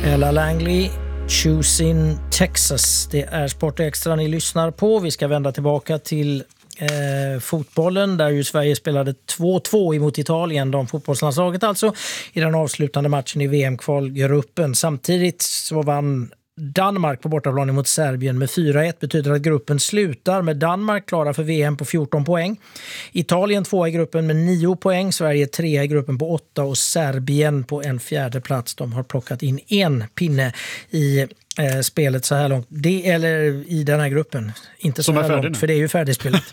Ella Langley, Choosing Texas. Det är Sport Extra ni lyssnar på. Vi ska vända tillbaka till fotbollen där ju Sverige spelade 2-2 emot Italien, de fotbollslandslaget alltså, i den avslutande matchen i VM-kvalgruppen. Samtidigt så vann Danmark på bortaplan mot Serbien med 4-1. Betyder att gruppen slutar med Danmark klara för VM på 14 poäng. Italien 2 i gruppen med 9 poäng. Sverige 3 i gruppen på 8 och Serbien på en fjärde plats. De har plockat in en pinne i spelet så här långt. Eller i den här gruppen. Inte så här långt, för det är ju färdigspelat.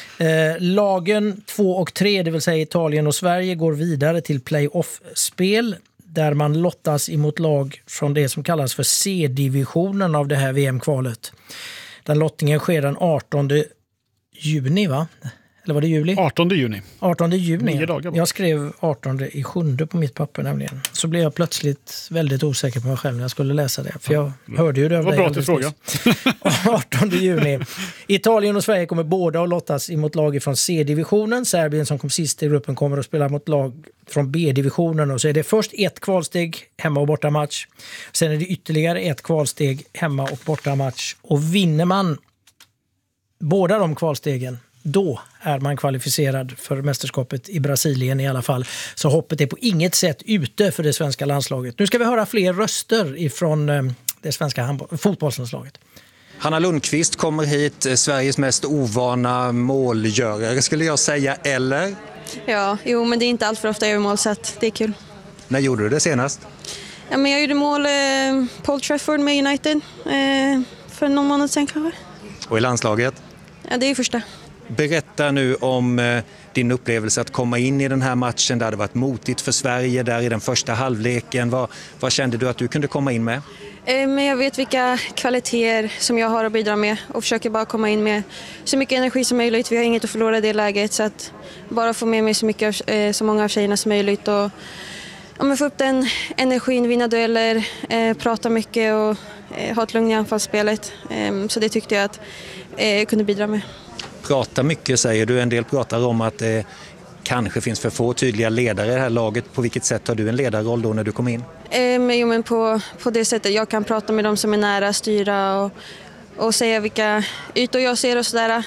Lagen 2 och 3, det vill säga Italien och Sverige, går vidare till playoff-spel där man lottas emot lag från det som kallas för C-divisionen av det här VM-kvalet. Den lottningen sker den 18 juni, va? Eller var det juli? 18 juni. 18 juni. 9 dagar. Jag skrev 18/7 på mitt papper nämligen. Så blev jag plötsligt väldigt osäker på mig själv när jag skulle läsa det. För jag hörde ju det av dig. Vad bra till fråga. 18 juni. Italien och Sverige kommer båda att lottas emot lag från C-divisionen. Serbien som kom sist i gruppen kommer att spela mot lag från B-divisionen. Och så är det först ett kvalsteg hemma- och bortamatch. Sen är det ytterligare ett kvalsteg hemma- och bortamatch. Och vinner man båda de kvalstegen, då är man kvalificerad för mästerskapet i Brasilien i alla fall. Så hoppet är på inget sätt ute för det svenska landslaget. Nu ska vi höra fler röster ifrån det svenska fotbollslandslaget. Hanna Lundqvist kommer hit, Sveriges mest ovana målgörare skulle jag säga, eller? Ja, men det är inte allt för ofta jag gör mål så att det är kul. När gjorde du det senast? Ja, men jag gjorde mål på Old Trafford med United för någon månad sedan kanske. Och i landslaget? Ja, det är första. Berätta nu om din upplevelse att komma in i den här matchen där det varit motigt för Sverige där i den första halvleken. Vad kände du att du kunde komma in med? Men jag vet vilka kvaliteter som jag har att bidra med och försöker bara komma in med så mycket energi som möjligt. Vi har inget att förlora i det läget, så att bara få med mig så många av tjejerna som möjligt och få upp den energin, vinna dueller, prata mycket och ha ett lugn i anfallsspelet. Så det tyckte jag att jag kunde bidra med. Prata mycket säger du. En del pratar om att det kanske finns för få tydliga ledare i det här laget. På vilket sätt har du en ledarroll då när du kom in? Men på det sättet jag kan prata med dem som är nära, styra och säga vilka ytor jag ser och sådär.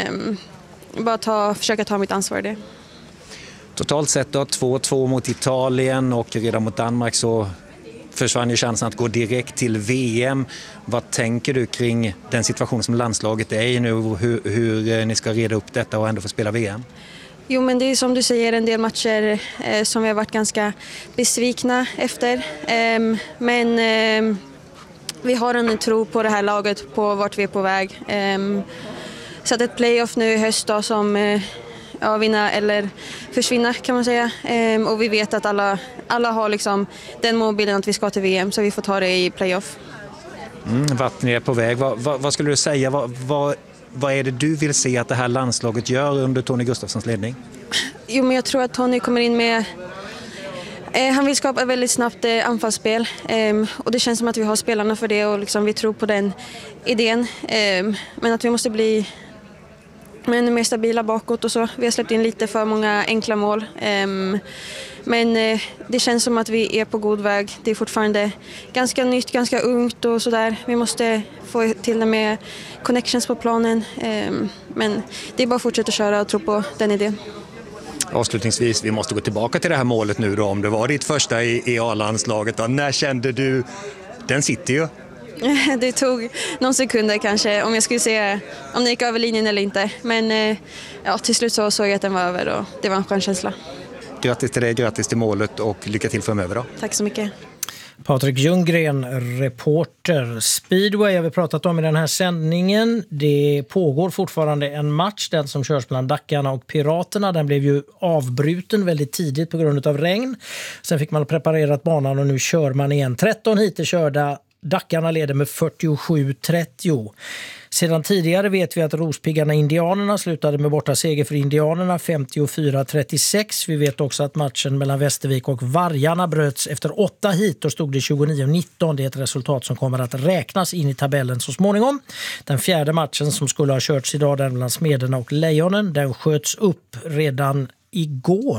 Bara försöka ta mitt ansvar i det. Totalt sett då 2-2 mot Italien och redan mot Danmark så försvann ju chansen att gå direkt till VM. Vad tänker du kring den situation som landslaget är i nu och hur ni ska reda upp detta och ändå få spela VM? Jo, men det är som du säger en del matcher som vi har varit ganska besvikna efter. Men vi har en tro på det här laget, på vart vi är på väg. Så att ett playoff nu i höst då, som vinna eller försvinna kan man säga. Och vi vet att alla har liksom den målbilden att vi ska till VM, så vi får ta det i playoff. Vattnet är på väg. Vad skulle du säga? Vad är det du vill se att det här landslaget gör under Tony Gustafssons ledning? Jo, men jag tror att Tony kommer in med han vill skapa ett väldigt snabbt anfallsspel och det känns som att vi har spelarna för det och liksom vi tror på den idén. Men att vi måste bli ännu mer stabila bakåt och så. Vi har släppt in lite för många enkla mål. Men det känns som att vi är på god väg. Det är fortfarande ganska nytt, ganska ungt och sådär. Vi måste få till det med connections på planen. Men det är bara att fortsätta köra och tro på den idén. Avslutningsvis, vi måste gå tillbaka till det här målet nu då. Om det var ditt första i A-landslaget då. När kände du, den sitter ju? Det tog någon sekunder kanske om jag skulle se om det gick över linjen eller inte. Men till slut så såg jag att den var över och det var en skön känsla. Grattis till dig, grattis till målet och lycka till framöver då. Tack så mycket. Patrik Ljunggren, reporter. Speedway har vi pratat om i den här sändningen. Det pågår fortfarande en match, den som körs bland Dackarna och Piraterna. Den blev ju avbruten väldigt tidigt på grund av regn. Sen fick man preparerat banan och nu kör man igen. 13 heater körda. Dackarna leder med 47-30. Sedan tidigare vet vi att Rospiggarna Indianerna slutade med borta seger för Indianerna 54-36. Vi vet också att matchen mellan Västervik och Vargarna bröts efter 8 hit och stod det 29-19. Det är ett resultat som kommer att räknas in i tabellen så småningom. Den fjärde matchen som skulle ha körts idag, den mellan Smederna och Lejonen, den sköts upp redan igår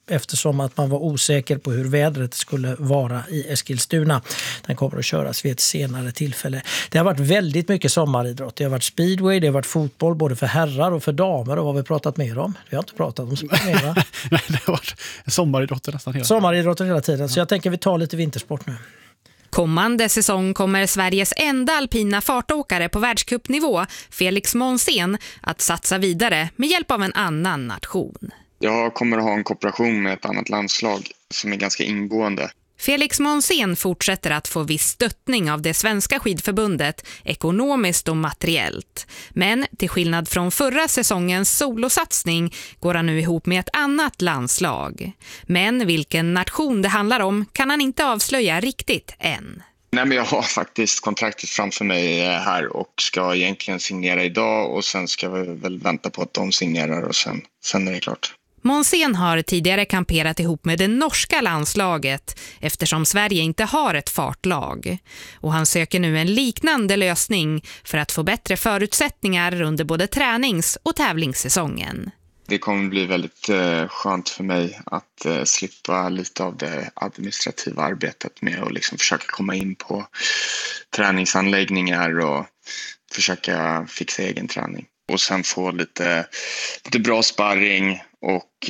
eftersom att man var osäker på hur vädret skulle vara i Eskilstuna. Den kommer att köras vid ett senare tillfälle. Det har varit väldigt mycket sommaridrott. Det har varit speedway, det har varit fotboll både för herrar och för damer. Och vad har vi pratat mer om? Vi har inte pratat om så mer, va? Nej, det har varit sommaridrotter nästan hela tiden. Sommaridrotter hela tiden. Så jag tänker vi tar lite vintersport nu. Kommande säsong kommer Sveriges enda alpina fartåkare på världscupnivå, Felix Monsén, att satsa vidare med hjälp av en annan nation. Jag kommer att ha en kooperation med ett annat landslag som är ganska ingående. Felix Monsén fortsätter att få viss stöttning av det svenska skidförbundet ekonomiskt och materiellt. Men till skillnad från förra säsongens solosatsning går han nu ihop med ett annat landslag. Men vilken nation det handlar om kan han inte avslöja riktigt än. Nej, men jag har faktiskt kontraktet framför mig här och ska egentligen signera idag och sen ska vi väl vänta på att de signerar och sen är det klart. Monsén har tidigare kamperat ihop med det norska landslaget eftersom Sverige inte har ett fartlag. Och han söker nu en liknande lösning för att få bättre förutsättningar under både tränings- och tävlingssäsongen. Det kommer bli väldigt skönt för mig att slippa lite av det administrativa arbetet med att liksom försöka komma in på träningsanläggningar och försöka fixa egen träning. Och sen få lite bra sparring och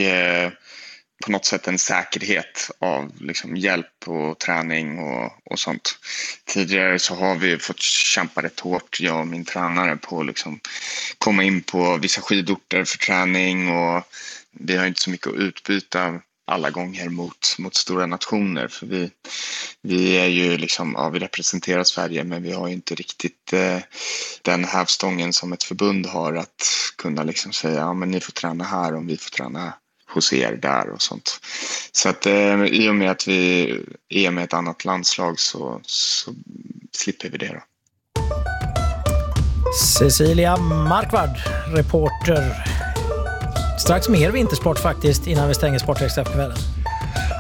på något sätt en säkerhet av liksom hjälp och träning och sånt. Tidigare så har vi fått kämpa rätt hårt, jag och min tränare, på att liksom komma in på vissa skidorter för träning och vi har inte så mycket att utbyta alla gånger mot stora nationer, för vi är ju liksom, ja, vi representerar Sverige men vi har ju inte riktigt den hävstången som ett förbund har att kunna liksom säga, ja men ni får träna här om vi får träna hos er där och sånt. Så att i och med att vi är med ett annat landslag så slipper vi det då. Cecilia Markvard, reporter. Strax mer vintersport faktiskt innan vi stänger Sportextra på kvällen.